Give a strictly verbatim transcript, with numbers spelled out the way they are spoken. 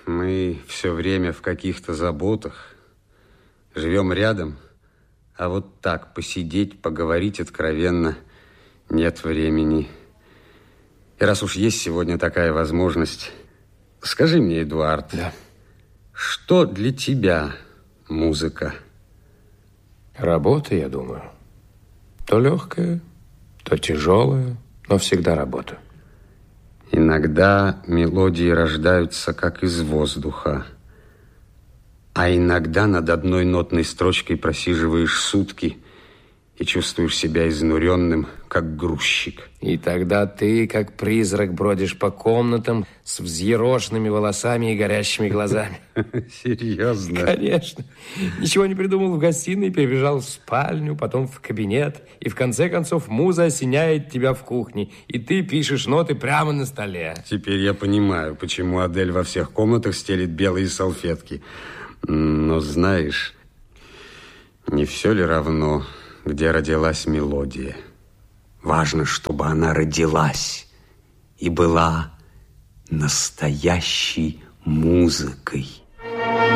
Мы все время в каких-то заботах, живем рядом, а вот так посидеть, поговорить откровенно нет времени. И раз уж есть сегодня такая возможность, скажи мне, Эдуард, да. Что для тебя музыка? Работа, я думаю. То легкая, то тяжелая, но всегда работа. Иногда мелодии рождаются как из воздуха, а иногда над одной нотной строчкой просиживаешь сутки и чувствуешь себя изнуренным, как грузчик. И тогда ты, как призрак, бродишь по комнатам с взъерошенными волосами и горящими глазами. Серьезно? Конечно. Ничего не придумал в гостиной, перебежал в спальню, потом в кабинет, и в конце концов муза осеняет тебя в кухне, и ты пишешь ноты прямо на столе. Теперь я понимаю, почему Адель во всех комнатах стелит белые салфетки. Но знаешь, не все ли равно, где родилась мелодия? Важно, чтобы она родилась и была настоящей музыкой.